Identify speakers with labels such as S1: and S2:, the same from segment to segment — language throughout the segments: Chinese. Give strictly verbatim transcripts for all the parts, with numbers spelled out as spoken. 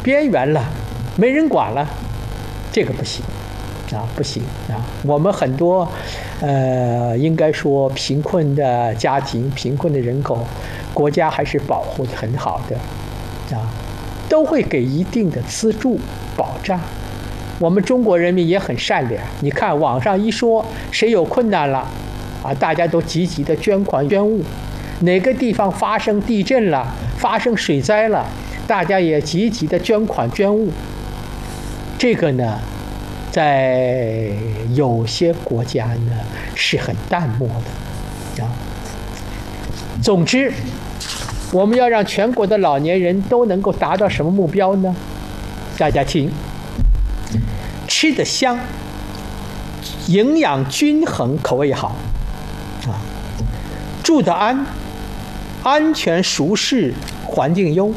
S1: 边缘了，没人管了，这个不行啊，不行啊！我们很多，呃，应该说贫困的家庭、贫困的人口，国家还是保护的很好的，啊，都会给一定的资助保障。我们中国人民也很善良，你看网上一说谁有困难了，啊，大家都积极的捐款捐物。哪个地方发生地震了，发生水灾了，大家也积极的捐款捐物。这个呢，在有些国家呢是很淡漠的啊。总之，我们要让全国的老年人都能够达到什么目标呢？大家听，吃得香，营养均衡，口味好啊，住得安，安全舒适，环境优，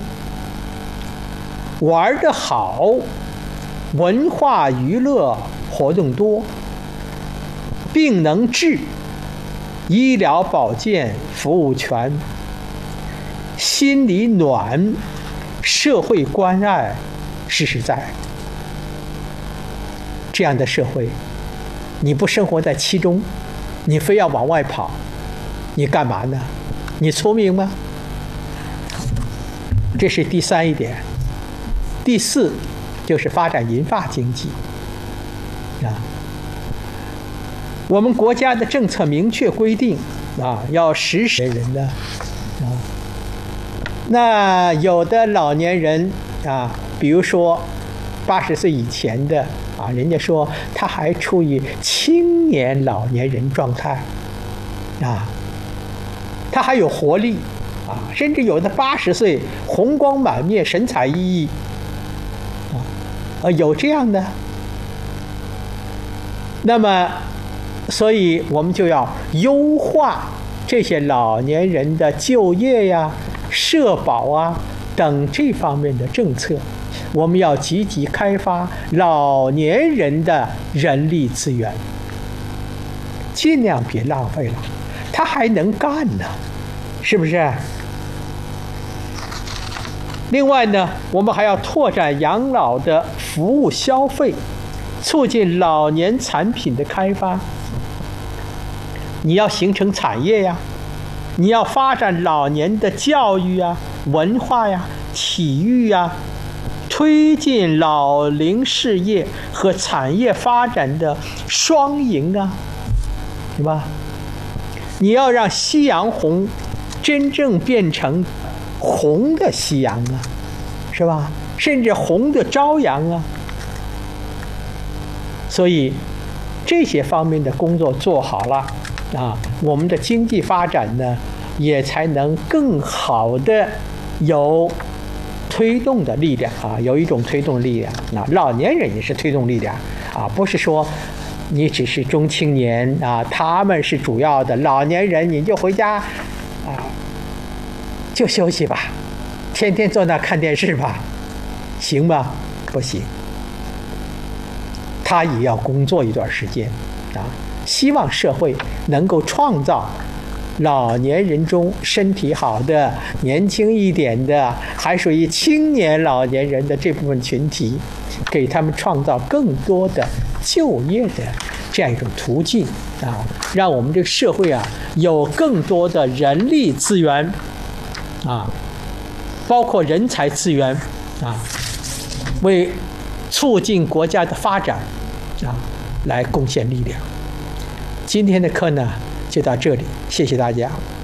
S1: 玩得好，文化娱乐活动多，病能治，医疗保健服务全，心里暖，社会关爱实实在。这样的社会，你不生活在其中，你非要往外跑，你干嘛呢？你聪明吗？这是第三一点。第四就是发展银发经济啊。我们国家的政策明确规定啊，要实施人呢啊。那有的老年人啊，比如说八十岁以前的啊，人家说他还处于青年老年人状态啊，他还有活力啊，甚至有的八十岁红光满面，神采奕奕啊，呃，有这样的。那么，所以我们就要优化这些老年人的就业呀、社保啊等这方面的政策。我们要积极开发老年人的人力资源，尽量别浪费了，他还能干呢，是不是？另外呢，我们还要拓展养老的服务消费，促进老年产品的开发。你要形成产业呀，你要发展老年的教育啊、文化呀、体育呀，推进老龄事业和产业发展的双赢啊，是吧？你要让夕阳红真正变成红的夕阳啊，是吧？甚至红的朝阳啊。所以这些方面的工作做好了啊，我们的经济发展呢，也才能更好的有推动的力量啊，有一种推动力量啊。老年人也是推动力量啊，不是说你只是中青年啊，他们是主要的，老年人你就回家啊，就休息吧，天天坐那看电视吧，行吗？不行，他也要工作一段时间啊。希望社会能够创造老年人中身体好的、年轻一点的，还属于青年老年人的这部分群体，给他们创造更多的就业的这样一种途径啊，让我们这个社会啊有更多的人力资源啊，包括人才资源啊，为促进国家的发展啊来贡献力量。今天的课呢就到这里，谢谢大家。